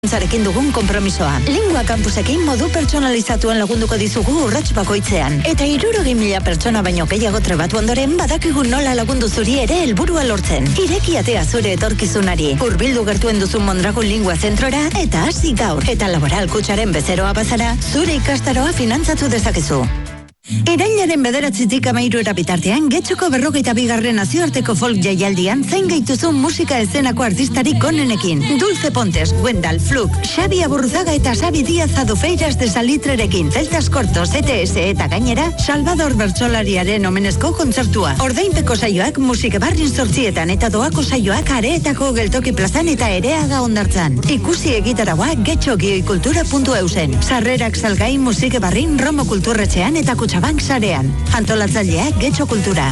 Zarekin dugun konpromisoa. Lingua Campusekin modu pertsonalizatuen lagunduko dizugu urrats bakoitzean. Eta 60.000 pertsona baino gehiago trebatu ondoren badakigu nola lagundu zuri ere helburua lortzen. Ireki atea zure etorkizunari. Hurbildu gertuen duzun Mondragon Lingua Zentrora eta hasi gaur. Eta Laboral Kutxaren bezeroa bazara, zure ikastaroa finantzatu dezakezu. Irailaren 9-tik 13 bitartean, Getxoko 42. nazioarteko folk jaialdian zain gaituzun musika eszenako artistarik onenekin. Dulce Pontes, Wendal, Fluk, Xabi Aburruzaga eta Xabi Díaz Adofeiras de Salitrerekin, Celtas Cortos, ETS eta gainera, Salvador Bertsolariaren omenezko kontzertua. Ordainpeko saioak Musikebarrin 8etan eta doako saioak Areetako Geltoki plazan eta Ereaga Hondartzan. Ikusi egitaragoa getxogikultura.eusen. Sarrerak salgai Musikebarrin Romo Kulturretxean eta Kutxabank sarean. Antolatzailea Getxo Kultura.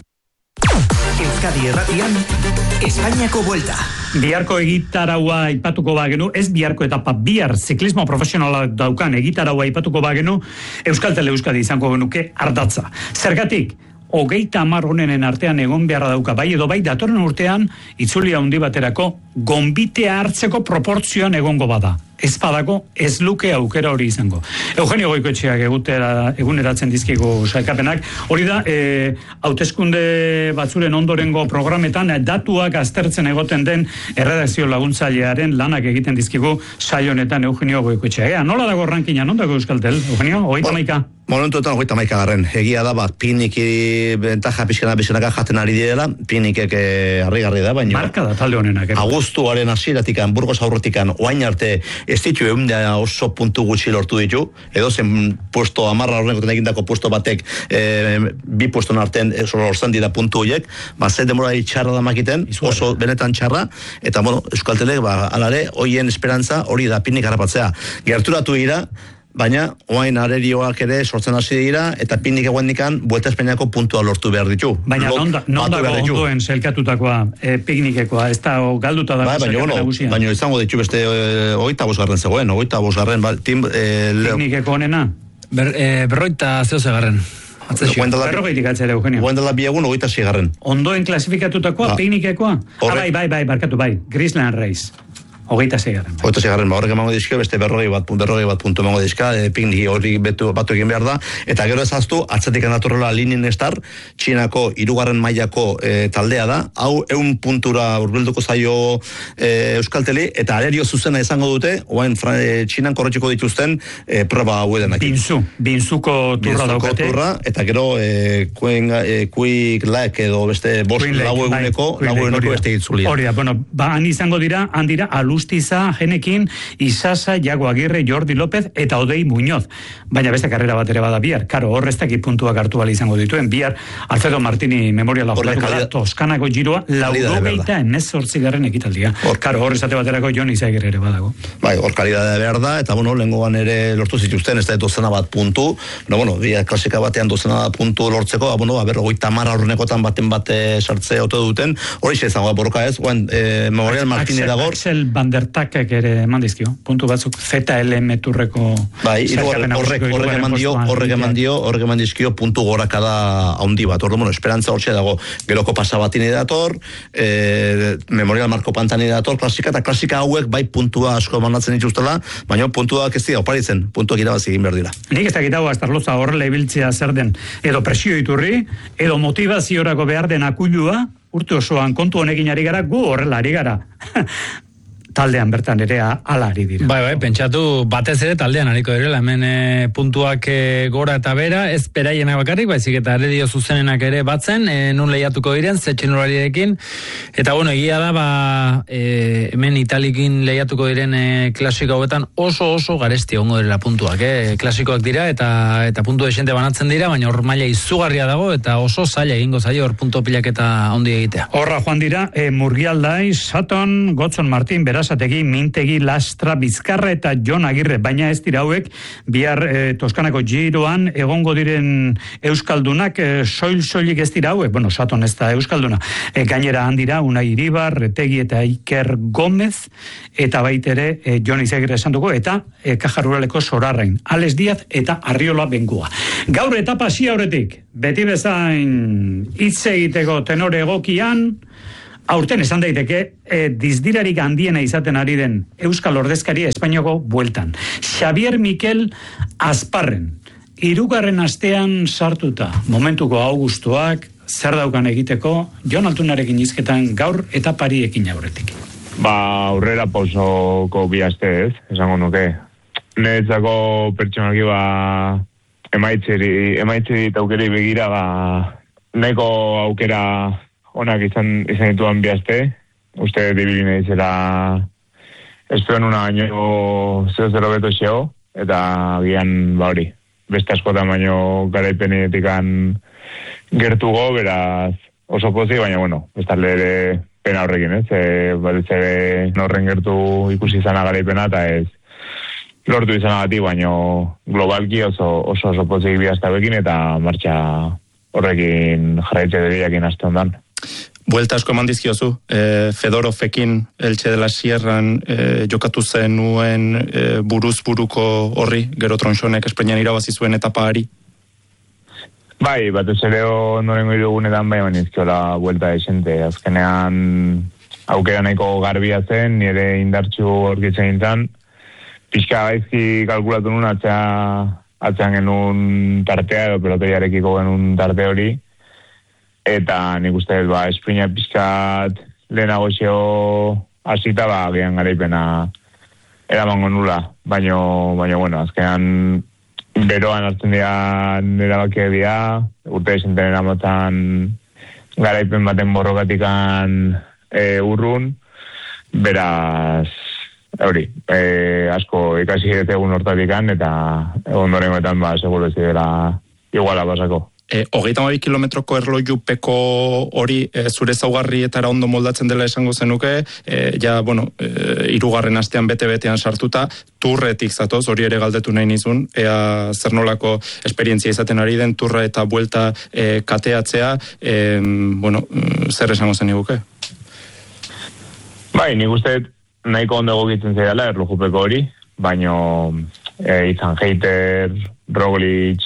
Euskadi Erratian, Espainiako Buelta. Biharko egitaraua aipatuko bagenu, ez biharko etapa, bihar ziklismo profesionala daukan egitaraua aipatuko bagenu, Euskaltel Euskadi izango genuke ardatza. Zergatik, 30 honenen artean egon beharra dauka, bai edo bai datorren urtean, itzulia handi baterako, gonbitea hartzeko proportzioan egongo bada. Ez badako, ez luke aukera hori izango. Eugenio Goikoetxeak eguneratzen dizkigu sailkapenak. Hori da, hauteskunde batzuren ondorengo programetan datuak aztertzen egoten den erredakzio laguntzailearen lanak egiten dizkigu sail honetan Eugenio Goikoetxeak. Nola dago rankina, non dago Euskaltel, Eugenio? 31. Momentuetan 31. Egia da, piniki bentaja pixkanaka jaten ari direla, pinikek harrigarri da, baina... Marka da talde honenak. Agustuaren hasieratikan, Burgos aurretikan, oain arte, ez ditu oso puntu gutxi lortu ditu, edo zen puesto, 10 horrekoten egindako puesto batek, bi pueston artean lortzen dira puntu horiek, ze demora txarra da makiten, oso benetan txarra, eta Euskaltelek, alare, hoien esperantza hori da pinik harrapatzea. Gerturatu dira, baina oain arerioak ere sortzen hasi dira, eta pinik eguendikan Buelta Espainiako puntua lortu behar ditu. Baina non dago ondoen selkatutakoa, piknikekoa, ez da galduta dago selkapena guzia? Baina izango ditu beste 25. zegoen, 25. Piknikeko honena? Berroita zehozegarren. Berrogeitik atzera, Eugenio. Guendela bi egun 26. Ondoen klasifikatutakoa, piknikekoa? Bai, barkatu, Grisland Race. 26. Horrek emango dizkio, beste berrogei bat puntu emango dizka, pikniki hori batu egin behar da, eta gero ezaztu, atzatik anatorrela Linin Star, Txinako 3. mailako taldea da, hau 100 puntura urbilduko zaio Euskalteli, eta arerio zuzena izango dute, oain Txinan korretxiko dituzten proba hau edenak. Binzuko turra daukate. Eta gero Quick Lack edo beste bost lau eguneko beste itzulia. Hori da, han izango dira, Alustiza, Genekin, Isasa, Iago Agirre, Jordi López eta Odei Muñoz. Baina beste karrera bat ere bada bihar. Karo, horreztakit puntuak hartu bali izango dituen. Bihar, Alfredo Martini memoriala jolatuko da, Toskanako giroa, 88. ekitaldia. Karo, horrezate baterako Jon Izagirre ere badago. Bai, hor kalidadea behar da, eta lehengoan ere lortu zituzten, ez da dozena bat puntu. Bia klasika batean dozena bat puntu lortzeko, 30 horrenekotan baten bate sartze ote duten. Hori izango da borroka ez, memorial Martini dagor. Bandertakek ere eman dizkio, puntu batzuk ZL meturreko... Bai, horrek eman dizkio puntu gorakada haundi bat. Esperantza hortxe dago, geroko pasabatini dator, memorial Marko Pantani dator, klasika, eta klasika hauek bai puntua asko manatzen dituztela, baina puntuak ez dira oparitzen, puntuak irabazi egin behar dira. Nik ez dakit hau Astarloza horrela ibiltzea zer den, edo presio iturri, edo motivaziorako behar den akuilua, urte osoan kontu honekin ari gara, gu horrela ari gara. Taldean bertan ere ala ari dira. Bai, pentsatu batez ere taldean ariko direla, hemen puntuak gora eta bera, ez beraienak bakarrik, baizik eta aredio zuzenenak ere batzen, nun lehiatuko diren, zetxen horariekin, eta egia da, hemen Italikin lehiatuko diren klasiko hauetan oso garesti ongo direla puntuak, klasikoak dira, eta puntu desente banatzen dira, baina hor maila izugarria dago, eta oso zaila egingo zaio hor puntu pilaketa ondi egitea. Horra joan dira, Murgialdai, Saton, Gotzon Martin, Berasategi, Mintegi, Lastra, Bizkarra eta Jon Agirre, baina ez dira hauek, bihar Toskanako giroan egongo diren euskaldunak, soilik ez dira hauek, Saton ez da euskalduna, gainera handira, Unai Iribar, Retegi eta Iker Gomez, eta baitere Jon Izagirre esan dugu, eta Kaja Ruraleko Sorarrain, Alex Díaz eta Arriola Bengua. Gaur etapa hasi aurretik, beti bezain hitz egiteko tenore egokian, aurten esan daiteke dizdirarik handiena izaten ari den Euskal Ordezkaria Espainiako bueltan. Xavier Mikel Azparren, 3. astean sartuta, momentuko augustoak, zer daukan egiteko, Jon Altunarekin hizketan gaur etapari ekin aurretik. Aurrera pausoko bi aste ez, esango nuke. Niretzako pertsonalki emaitzeri aukeri begira nahiko aukera onak izan dituan bi aste. Uste dibiline izela espero nuna baino 0-0 beto xeo, eta gian hori. Beste askotan baino garaipenetikan gertugo, beraz oso pozik, baina bueno, bestalde ere pena horrekin, batez ere norren gertu ikusi izana garaipena, eta ez lortu izanagatik, baina globalki oso pozik bihaztabekin, eta martxa horrekin jarraitze deriakin aste ondan. Buelta asko eman dizkiozu, Fedorovekin Elche de la Sierran jokatu zenuen buruz buruko horri, gero Tronsonek Espainian irabazi zuen etapari. Bai, batez ere ondorengo irugunetan bai manizkiola buelta esente. Azkenean aukera nahiko garbia zen, nire indartxu aurkitzen gintzen. Pixka gaizki kalkulatu nun atzean genuen tartea, edo peloteriarekiko genuen tarte hori. Eta nik uste, esprina pixkat lehenago xeo hasita, gian garaipena eramango nula. Baina, bueno, azkenean beroan hartzen dira erabakia dira, urte esenten eramaten garaipen baten borrokatikan urrun, beraz, hori, asko ikasi egun hortatikan, eta ondorengoetan seguro ez dira iguala pasako. 32 kilometroko erlojupeko hori zure zaugarrietara ondo moldatzen dela esango zenuke, bueno, 3. astean bete-betean sartuta, turretik zatoz, hori ere galdetu nahi nizun, ea zer nolako esperientzia izaten ari den, turra eta buelta kateatzea, bueno, zer esango zen niguke? Bai, nik uste nahiko ondo egokitzen zaidala erlojupeko hori, baino izan Heiter, Roglic,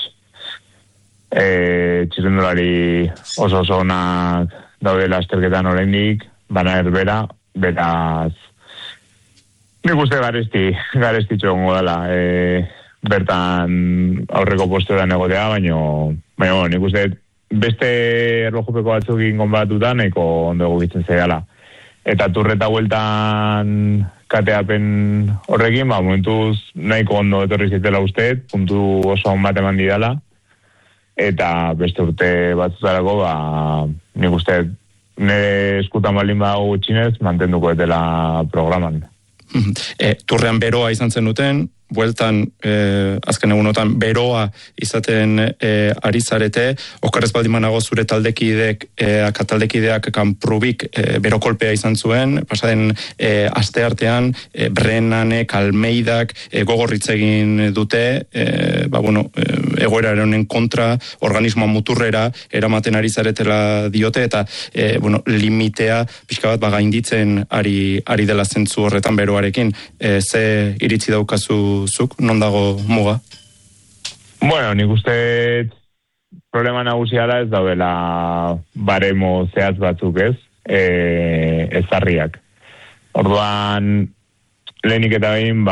txirrendulari oso onak daude lasterketan oraindik, bana erbera, beraz nik uste garesti txongo dela bertan aurreko postuetan egotea, baina nik uste beste erlojupeko batzuk ingon batuta nahiko ondo egokitzen zaidala. Eta turreta bueltan kateapen horrekin, momentuz nahiko ondo etorri zitela uste, puntu oso on bat eman didala. Eta beste urte batzutarako, nik uste nire eskutan baldin bago gutxinez, mantenduko etela programan. Turrean beroa izan zen duten, bueltan, azken egunotan, beroa izaten ari zarete, okarrez baldimanago zure taldekideak kanprubik berokolpea izan zuen, pasaden aste artean, Brennanek, Almeidak, gogorritz egin dute, egoera eronen kontra, organismoa muturrera eramaten ari zaretela diote, eta limitea pixka bat gainditzen ari dela zentzu horretan beroarekin. Ze iritzi daukazu zuk, non dago muga? Bueno, nik uste problema nagusiala ez daudela baremo zehaz batzuk ez, ezarriak. Orduan, lehenik eta behin,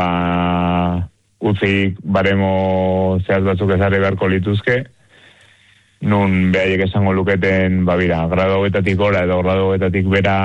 utzik baremo zehaz batzuk ezarri beharko lituzke, nun behaiek esango luketen, grado hauetatik gora edo grado hauetatik bera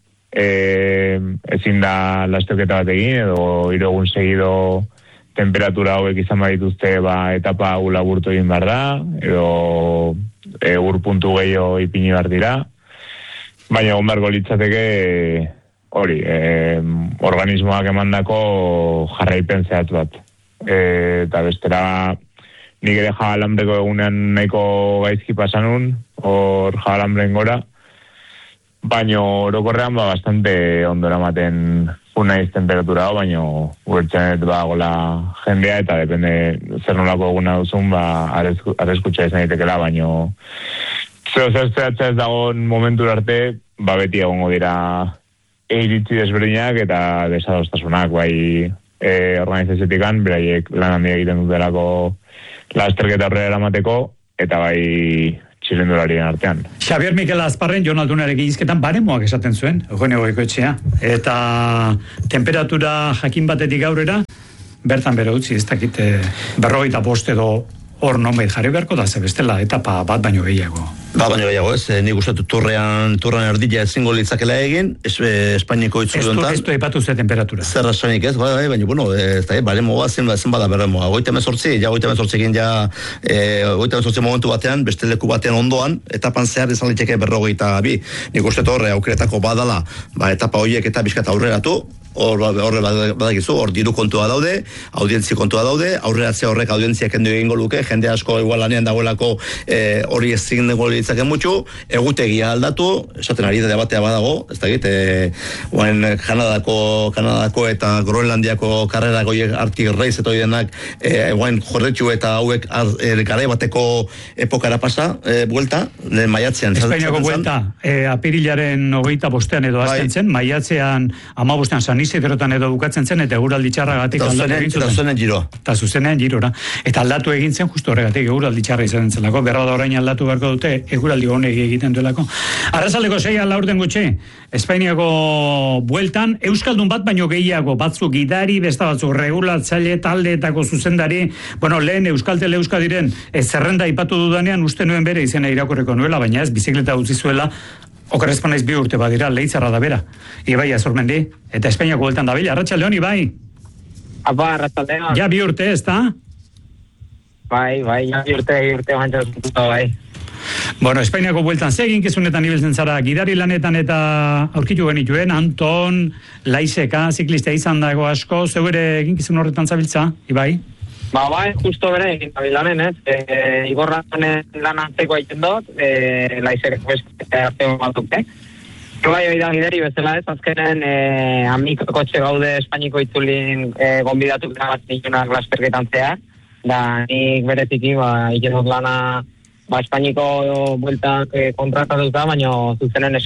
ezin da lasterketa bat egin, edo 3 egun segido temperatura hauek izan badituzte etapa hau laburtu egin behar da, edo ur puntu gehiago ipini behar dira, baina egon beharko litzateke hori, organismoak emandako jarraipen zehatz bat. Eta bestera nik ere jabalambreko egunean nahiko gaizki pasanun, hor jabalambren gora, baina orokorrean bastante ondo eramaten naiz temperatura hau, baina ulertzenet gola jendea, eta depende zer nolako eguna duzun, arreskutxa izan ditekela, baina zer ez dagoen momentura arte, beti egongo dira iritzi desberdinak eta desadostasunak, organizaziotikan, beraiek lan handia egiten dutelako lasterketa horrela eramateko, eta txilendularien artean. Xabier Mikel Azparren, Jon Aldunarekin izketan baremoak esaten zuen, Eugenio Goikoetxea. Eta temperatura jakin batetik aurrera, bertan bere utzi, ez dakit 45 edo hor nonbait jarri beharko da, ze bestela etapa bat baino gehiago. Baina gehiago ez, nik gustatu turran erdila ezingo litzakela egin, Espainiko itzuli honetan. Ez du aipatu ze temperatura. Zer rasanik ez, baina, bueno, baremoa zen bada berremoa. 38ekin ja, 38 momentu batean, beste leku batean ondoan, etapan zehar izan liteke 42. Nik uste horre aukeretako badala, etapa horiek eta bizkat aurreratu, horre badakizu, hor diru kontua daude, audientzi kontua daude, aurreratzea horrek audientzia kendu egingo luke, jende asko igual lanean dagoelako hori ezin dugu litzaken mutxu, egutegia aldatu, esaten ari da debatea badago, ez dakit, Kanadako eta Groenlandiako karrera goiek artik reiz eta denak, jorretxu eta hauek garai bateko epokara pasa, buelta, maiatzean. Espainiako buelta, apirilaren 25 edo azten zen, maiatzean 15 San Isidrotan edo bukatzen zen, eta eguraldi txarragatik aldatu egin zuten. Eta zuzenean girora. Eta aldatu egin zen, justu horregatik eguraldi txarra izan zelako, berra da orain aldatu beharko dute, eguraldi honegi egiten duelako. Arrazaleko 6 laurden gutxi, Espainiako bueltan, euskaldun bat baino gehiago, batzuk gidari, besta batzuk regulatzaile, taldeetako zuzendari, lehen Euskaltel Euskadiren zerrenda ipatu dudanean, uste nuen bere izena irakurreko nuela, baina ez, bizikleta utzi zuela, okerrezpan naiz 2 urte badira, Leitzarra da bera. Ibai Azurmendi, eta Espainiako bueltan da bila. Arratsaldeon, Ibai? Apa, arratsaldeon. Ja 2 urte, ez da? Bai, ja 2 urte bantxatuta, bai. Bueno, Espainiako bueltan zegin kizunetan ibiltzen zara, gidari lanetan eta aurkitu genituen, Anton, Laizeka, ziklista izan dago asko, zeu ere egin kizun horretan zabiltza, Ibai? Bai, justo bere egin zabilanen, ez? Igorranen lan antzeko egiten dut, Laizek arteo batukte. Bai, oida gidari bezala ez, azkenen amik kotxe gaude Espainiko itzulin gonbidatuk da bat nikunak lasperketan zehar, da nik bereziki egiten dut lana Espainiko bueltak kontratatuta, baina zuzenen